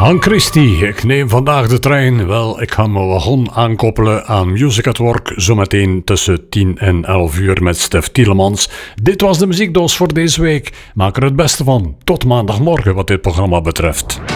Hank Christie, ik neem vandaag de trein. Wel, ik ga mijn wagon aankoppelen aan Music at Work, zometeen tussen 10 en 11 uur met Stef Tielemans. Dit was de muziekdoos voor deze week. Maak er het beste van. Tot maandagmorgen wat dit programma betreft.